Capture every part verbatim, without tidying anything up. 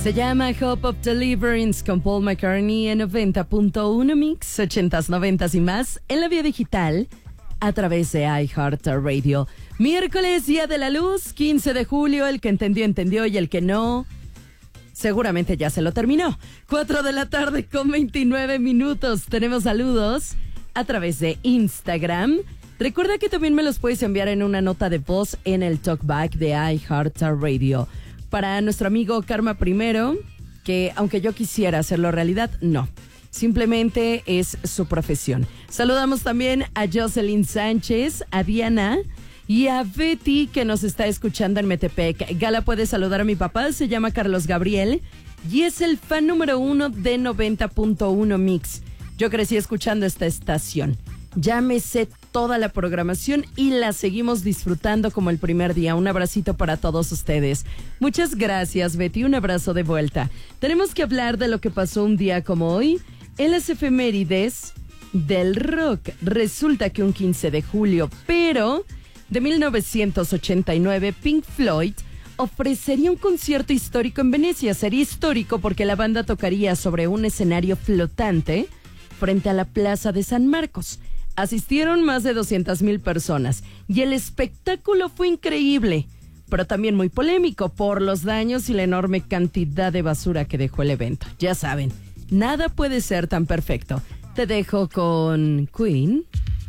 Se llama Hope of Deliverance con Paul McCartney en noventa punto uno Mix, ochentas, noventas y más en la vía digital a través de iHeartRadio. Miércoles, Día de la Luz, quince de julio, el que entendió, entendió y el que no, seguramente ya se lo terminó. cuatro de la tarde con veintinueve minutos. Tenemos saludos a través de Instagram. Recuerda que también me los puedes enviar en una nota de voz en el talkback de iHeartRadio. Para nuestro amigo Karma Primero, que aunque yo quisiera hacerlo realidad, no. Simplemente es su profesión. Saludamos también a Jocelyn Sánchez, a Diana y a Betty, que nos está escuchando en Metepec. Gala puede saludar a mi papá, se llama Carlos Gabriel y es el fan número uno de noventa punto uno Mix. Yo crecí escuchando esta estación. Ya me sé toda la programación y la seguimos disfrutando como el primer día. Un abracito para todos ustedes. Muchas gracias, Betty. Un abrazo de vuelta. Tenemos que hablar de lo que pasó un día como hoy en las efemérides del rock. Resulta que un quince de julio, pero de mil novecientos ochenta y nueve, Pink Floyd ofrecería un concierto histórico en Venecia. Sería histórico porque la banda tocaría sobre un escenario flotante frente a la Plaza de San Marcos. Asistieron más de doscientas mil personas y el espectáculo fue increíble, pero también muy polémico por los daños y la enorme cantidad de basura que dejó el evento. Ya saben, nada puede ser tan perfecto. Te dejo con Queen.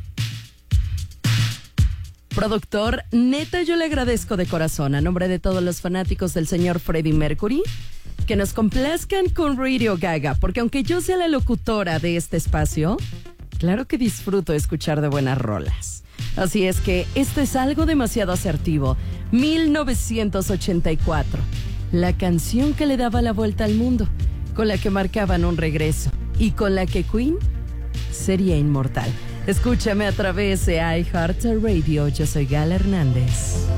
Productor, neta, yo le agradezco de corazón, a nombre de todos los fanáticos del señor Freddie Mercury, que nos complazcan con Radio Gaga, porque aunque yo sea la locutora de este espacio, claro que disfruto escuchar de buenas rolas. Así es que esto es algo demasiado asertivo. mil novecientos ochenta y cuatro, la canción que le daba la vuelta al mundo, con la que marcaban un regreso y con la que Queen sería inmortal. Escúchame a través de iHeartRadio. Yo soy Gala Hernández.